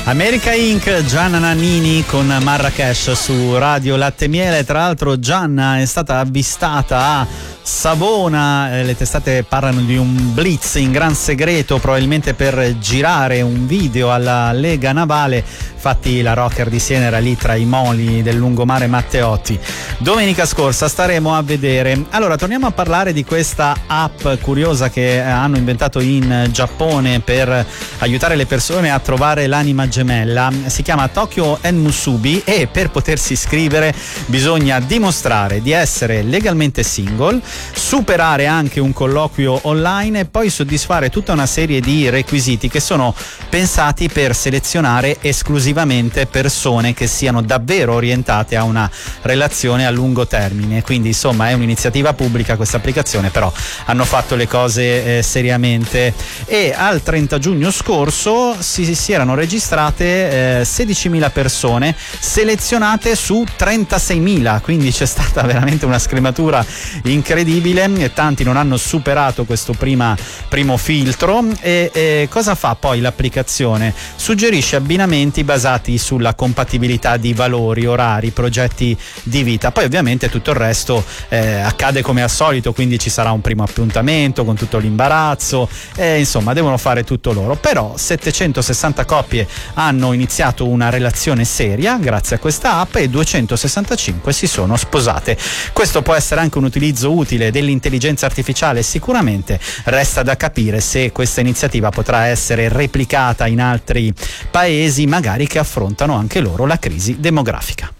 America Inc., Gianna Nannini con Marrakesh su Radio Latte Miele. Tra l'altro Gianna è stata avvistata a Savona, le testate parlano di un blitz in gran segreto, probabilmente per girare un video alla Lega Navale. Infatti la rocker di Siena era lì tra i moli del lungomare Matteotti. Domenica scorsa staremo a vedere. Allora, torniamo a parlare di questa app curiosa che hanno inventato in Giappone per aiutare le persone a trovare l'anima gemella. Si chiama Tokyo Musubi e per potersi iscrivere bisogna dimostrare di essere legalmente single, superare anche un colloquio online e poi soddisfare tutta una serie di requisiti che sono pensati per selezionare esclusivamente persone che siano davvero orientate a una relazione a lungo termine. Quindi insomma è un'iniziativa pubblica questa applicazione, però hanno fatto le cose seriamente. E al 30 giugno scorso si erano registrate 16.000 persone selezionate su 36.000, quindi c'è stata veramente una scrematura incredibile e tanti non hanno superato questo primo filtro. E cosa fa poi l'applicazione? Suggerisce abbinamenti basati sulla compatibilità di valori, orari, progetti di vita. Poi ovviamente tutto il resto accade come al solito, quindi ci sarà un primo appuntamento con tutto l'imbarazzo, insomma devono fare tutto loro. Però 760 coppie hanno iniziato una relazione seria grazie a questa app e 265 si sono sposate. Questo può essere anche un utilizzo utile dell'intelligenza artificiale, sicuramente resta da capire se questa iniziativa potrà essere replicata in altri paesi magari che affrontano anche loro la crisi demografica.